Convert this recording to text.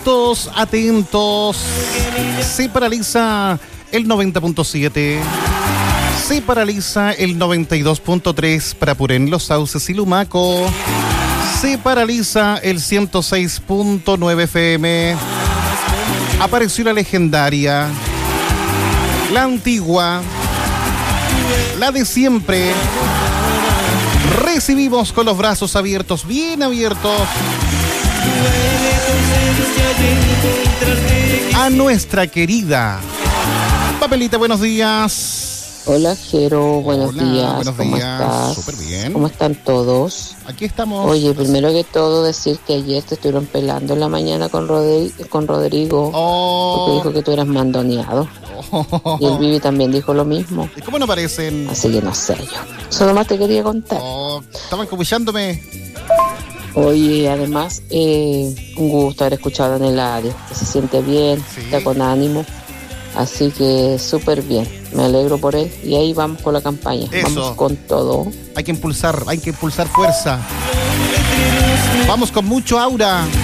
Todos atentos. Se paraliza el 90.7. Se paraliza el 92.3 para Purén, Los Sauces y Lumaco. Se paraliza el 106.9 FM. Apareció la legendaria, la antigua, la de siempre. Recibimos con los brazos abiertos, bien abiertos, a nuestra querida Papelita. Buenos días. Hola, Jero, buenos días. Buenos ¿Cómo días. estás? Súper bien. ¿Cómo están todos? Aquí estamos. Oye, primero que todo decir que ayer te estuvieron pelando en la mañana con Rodrigo, porque dijo que tú eras mandoneado. Y el Vivi también dijo lo mismo. ¿Y cómo no parecen? Así que no sé yo. Eso nomás te quería contar. Estaban copuchándome. Oye, además, un gusto haber escuchado en el radio, que se siente bien, Sí. está con ánimo. Así que súper bien, me alegro por él. Y ahí vamos con la campaña, Eso. vamos con todo. Hay que impulsar fuerza. Vamos con mucho aura.